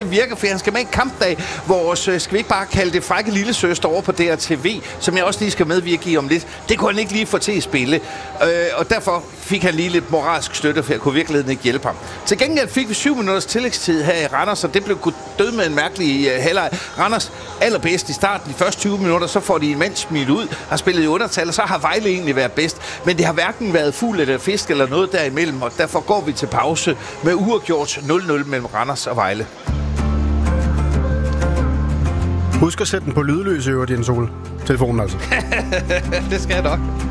virker, for han skal med en kampdag, hvor skal vi ikke bare kalde det frække lille søster over på DRTV, som jeg også lige skal medvirke i om lidt. Det kunne han ikke lige få til at spille. Og derfor fik han lige lidt moralsk støtte, for jeg kunne virkelig ikke hjælpe ham. Til gengæld fik vi 7 minutters tillægstid her i Randers, og det blev død med en mærkelig halvleg. Randers allerbedst i starten, de første 20 minutter, så får de en mand smidt ud, har spillet i undertal, og så har Vejle egentlig været bedst. Men det har hverken været fugl eller fisk eller noget derimellem, og derfor går vi til pause med uafgjort 0-0 mellem Randers og Vejle. Husk at sætte den på lydløs i øvrigt, Jens Ole. Telefonen altså. Det skal jeg nok.